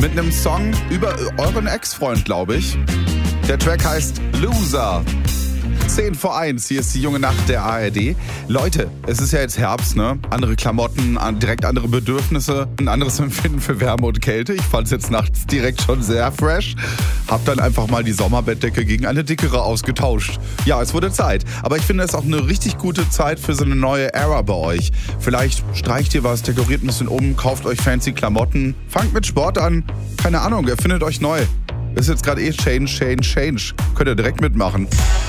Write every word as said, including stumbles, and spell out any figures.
mit einem Song über euren Ex-Freund, glaube ich. Der Track heißt Loser. zehn vor eins, hier ist die junge Nacht der A R D. Leute, es ist ja jetzt Herbst, ne? Andere Klamotten, direkt andere Bedürfnisse, ein anderes Empfinden für Wärme und Kälte. Ich fand es jetzt nachts direkt schon sehr fresh. Hab dann einfach mal die Sommerbettdecke gegen eine dickere ausgetauscht. Ja, es wurde Zeit. Aber ich finde es auch eine richtig gute Zeit für so eine neue Era bei euch. Vielleicht streicht ihr was, dekoriert ein bisschen um, kauft euch fancy Klamotten, fangt mit Sport an. Keine Ahnung, erfindet euch neu. Ist jetzt gerade eh Change, Change, Change. Könnt ihr direkt mitmachen.